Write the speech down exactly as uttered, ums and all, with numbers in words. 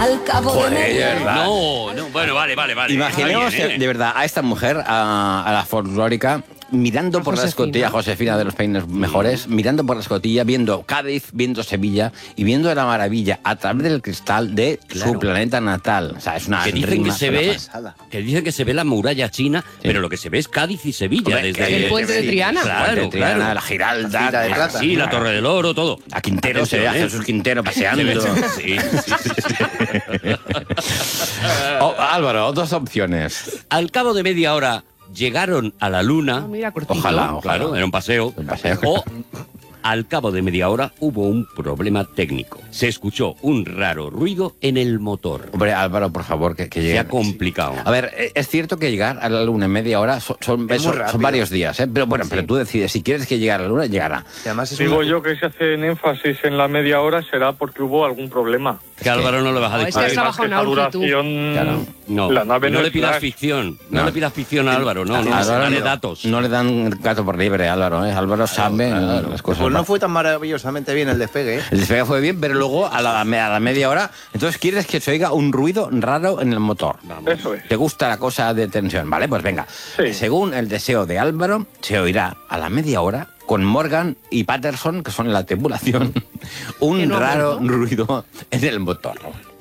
Al cabo Joder, de media de verdad. No, no, bueno, vale, vale, vale. Imaginemos, Está bien, ¿eh? de verdad, a esta mujer, a, a la folclórica, mirando A por la Josefina. escotilla, Josefina de los peines mejores, mirando por la escotilla, viendo Cádiz, viendo Sevilla y viendo la maravilla a través del cristal de Claro. su planeta natal. O sea, es una Que dicen que rima, se una ve, pasada. que dicen que se ve la muralla china, pero lo que se ve es Cádiz y Sevilla. Hombre, desde que- El puente de sí, Triana. Claro, Puente de Triana, claro. la Giralda, La Gira de Plata. Sí, la Torre del Oro, todo. a Quintero se ve a Atención, ¿eh? Jesús Quintero paseando. Sí, sí, sí. Oh, Álvaro, dos opciones. Al cabo de media hora llegaron a la luna. Ah, mira, cortito. Ojalá, ojalá. Claro, era un paseo. Un paseo. O al cabo de media hora hubo un problema técnico. Se escuchó un raro ruido en el motor. Hombre, Álvaro, por favor, que, que llegue. Se ha complicado. A ver, eh, es cierto que llegar a la luna en media hora son, son, Es muy son- son rápido. varios días, ¿eh? Pero bueno, Sí. pero tú decides, si quieres que llegue a la luna, llegará. Y además es Digo una- yo que si hacen énfasis en la media hora será porque hubo algún problema. Que Álvaro no le vas a No, es que discutir. has trabajado en esa Aurki, tú. duración, Claro. No, la nave no, no le es pidas Flash. ficción. No, No. le pidas ficción a Álvaro, no, no. Álvaro Dale no- datos. No le dan gato por libre, Álvaro, ¿eh? Álvaro sabe las cosas. Pues no fue tan maravillosamente bien el despegue, ¿eh? El despegue fue bien, pero luego a la, a la media hora, entonces quieres que se oiga un ruido raro en el motor. Eso es. ¿Te gusta la cosa de tensión? Vale, pues venga. Sí. Según el deseo de Álvaro, se oirá a la media hora con Morgan y Patterson, que son la tripulación, un Que no raro aguanto. ruido en el motor.